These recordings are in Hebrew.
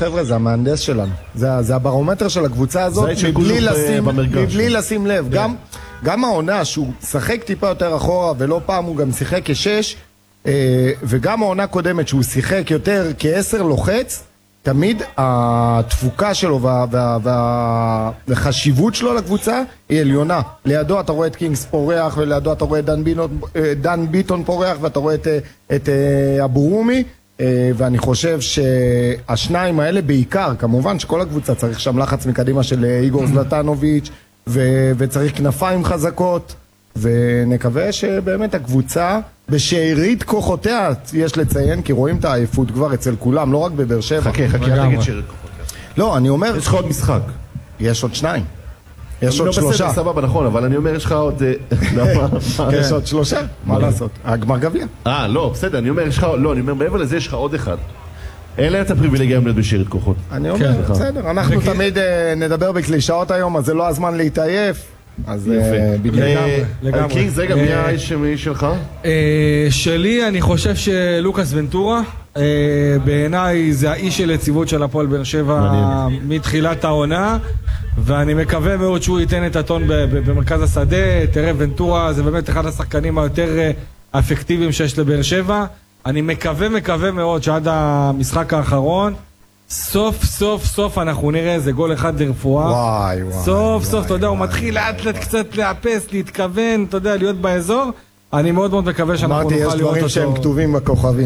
חבר'ה, זה המהנדס שלנו. זה הברומטר של הקבוצה הזאת, מבלי לשים לב. גם העונה שהוא שחק טיפה יותר אחורה, ולא פעם הוא גם שיחק כשש, וגם העונה קודמת שהוא שיחק יותר כ10 לוחץ, תמיד התפוקה שלו והחשיבות שלו לקבוצה היא עליונה. לידו אתה רואה את קינגס פורח, ולידו אתה רואה את דן ביטון פורח, ואתה רואה את אבו רומי, ואני חושב שהשניים האלה בעיקר, כמובן שכל הקבוצה צריך שם לחץ מקדימה של איגור זלטנוביץ' וצריך כנפיים חזקות, ונקווה שבאמת הקבוצה בשארית כוחותיה, יש לציין, כי רואים את העייפות כבר אצל כולם, לא רק בבאר שבע. חכה, אל תגיד שארית כוחותיה. לא, אני אומר... יש לך עוד משחק. יש עוד 2. יש עוד 3. לא בסדר, סבבה, נכון, אבל אני אומר, יש לך עוד... יש עוד 3? מה לעשות? הגמר גביע. לא, בסדר, אני אומר, יש לך... לא, אני אומר, מעבר לזה יש לך עוד אחד. אין להם את הפריבילגיה להיות בשארית כוחות. אני אומר, בסדר, אנחנו תמיד נדבר בקלישאות היום, אז זה לא הזמן להתעייף. אז לגמרי. קינג, זה גם מי האיש שלך? שלי, אני חושב שלוקאס ונטורה, בעיניי זה האיש של יציבות של הפועל באר שבע מתחילת העונה, ואני מקווה מאוד שהוא ייתן את הטון במרכז השדה. תראה, ונטורה זה באמת אחד השחקנים היותר אפקטיביים שיש לבאר שבע. אני מקווה מאוד שעד המשחק האחרון סוף אנחנו נראה איזה גול אחד לרפואה. סוף, אתה יודע, הוא מתחיל לאט קצת לאפס, להתכוון, אתה יודע, להיות באזור. אני מאוד מקווה שאנחנו נוכל להיות אותו. אמרתי, יש דברים שהם כתובים בכוכבים.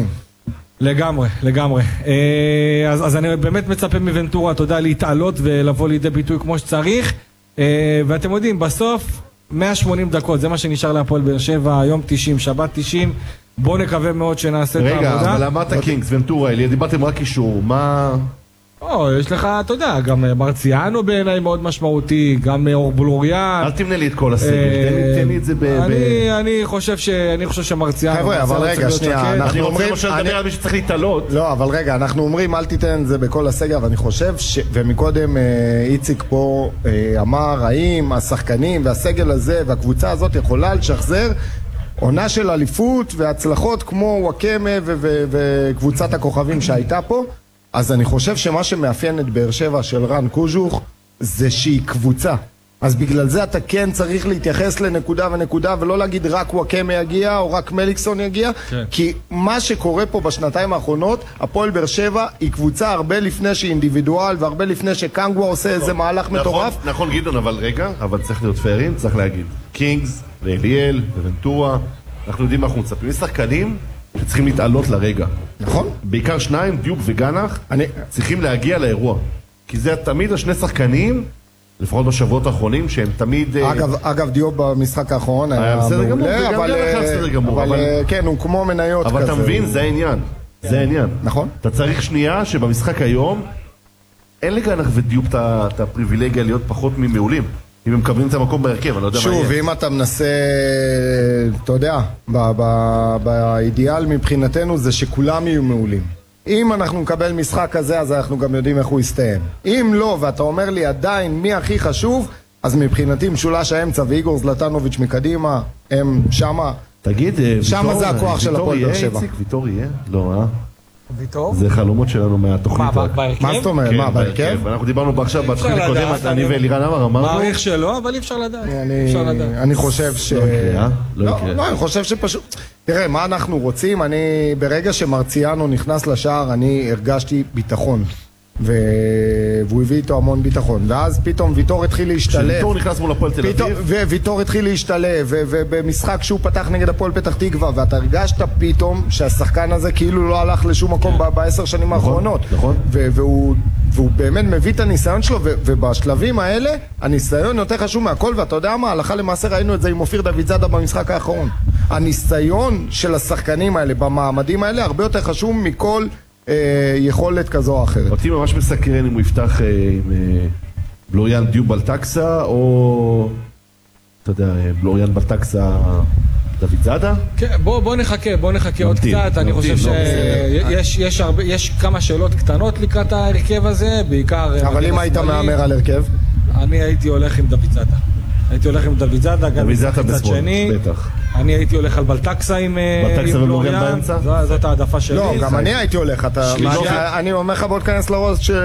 לגמרי. אז אני באמת מצפה מוונטורה, אתה יודע, להתעלות ולבוא לידי ביטוי כמו שצריך. ואתם יודעים, בסוף 180 דקות, זה מה שנשאר להפועל באר שבע, היום 90, שבת 90. בואו נקווה מאוד שנעשה את העבודה. רגע, אבל אמרת קינגס, ונטורה, אלי, דיברתם רק אישור, מה... יש לך, אתה יודע, גם מרציאנו בעיניי מאוד משמעותי, גם אור בלוריאן. אל תמנה לי את כל הסגל, תן לי את זה אני חושב שמרציאנו... חבר'ה, אבל רגע, שנייה, אני רוצה למשל לדבר על מי שצריך להתעלות. לא, אבל רגע, אנחנו אומרים, אל תיתן את זה בכל הסגל, ואני חושב ומקודם איציק פה אמר, האם השחקנים והסגל הזה והקבוצה הזאת יכולה לשחזר עונה של אליפות והצלחות כמו וואקמה וקבוצת הכוכבים שהייתה פה. אז אני חושב שמה שמאפיין את באר שבע של רן קוז'וך זה שהיא קבוצה. אז בגלל זה אתה כן צריך להתייחס לנקודה ונקודה, ולא להגיד רק וואקמה יגיע או רק מליקסון יגיע, כי מה שקורה פה בשנתיים האחרונות, הפועל באר שבע היא קבוצה הרבה לפני שהיא אינדיבידואל, והרבה לפני שקנגווה עושה איזה מהלך מטורף. נכון גדעון, אבל רגע, אבל צריך להיות פיירים, צריך להגיד קינגס ואליאל וונטורה, אנחנו יודעים מה אנחנו מצפים, יש שחקנים שצריכים להתעלות לרגע. נכון. בעיקר שניים, דיוק וגנח, צריכים להגיע לאירוע. כי זה תמיד השני שחקנים, לפחות בשבועות האחרונים, שהם תמיד... אגב, דיוק במשחק האחרון היה בסדר גמור, וגם גנח בסדר גמור. אבל כן, הוא כמו מניות כזה. אבל אתה מבין, זה העניין. זה העניין. נכון. אתה צריך שנייה שבמשחק היום, אין לגנח ודיוק את הפריבילגיה להיות פחות ממעולים. אם הם מקבלים את המקום בהרכב, אני לא יודע מה יהיה. שוב, אם אתה מנסה, אתה יודע, באידיאל מבחינתנו זה שכולם יהיו מעולים. אם אנחנו נקבל משחק כזה, אז אנחנו גם יודעים איך הוא יסתיים. אם לא, ואתה אומר לי עדיין מי הכי חשוב, אז מבחינתי משולש האמצע ואיגור זלטנוביץ' מקדימה, הם שמה. תגיד, שמה זה הכוח של הפועל באר שבע. ויטור יהיה? לא, ויטור? זה חלומות שלנו מהתוכנית. מה זאת אומרת? מה, בהרכב? אנחנו דיברנו עכשיו בתוכנית הקודמת, אני ואלירן אמרנו. מעריך שלא, אבל אי אפשר לדעת. אני חושב ש... לא יקרה. לא, אני חושב שפשוט... תראה, מה אנחנו רוצים? ברגע שמרציאנו נכנס לשער, אני הרגשתי ביטחון. והוא הביא איתו המון ביטחון, ואז פתאום ויטור התחיל להשתלב. ויטור נכנס מול הפועל תל אביב. וויטור התחיל להשתלב, ובמשחק שהוא פתח נגד הפועל פתח תקווה, ואתה הרגשת פתאום שהשחקן הזה כאילו לא הלך לשום מקום ב10 שנים האחרונות. והוא באמת מביא את הניסיון שלו, ובשלבים האלה הניסיון יותר חשוב מהכל, ואתה יודע מה, הלכה למעשה ראינו את זה עם אופיר דוד זאדה במשחק האחרון. הניסיון של השחקנים האלה במעמדים האלה הרבה יותר חשוב מכל יכולת כזו או אחרת. אותי ממש מסקרן אם הוא יפתח עם בלוריאן דיוק בלטקסה או אתה יודע, בלוריאן בלטקסה דוד זאדה? כן, בוא נחכה עוד קצת. אני חושב שיש כמה שאלות קטנות לקראת ההרכב הזה, בעיקר... אבל אם היית מאמר על הרכב? אני הייתי הולך עם דוד זאדה. גם בצד שני. אני הייתי הולך על בלטקסה עם בלוריאן, זאת העדפה שלי. לא, גם אני הייתי הולך. אני אומר לך בוא תכנס לראש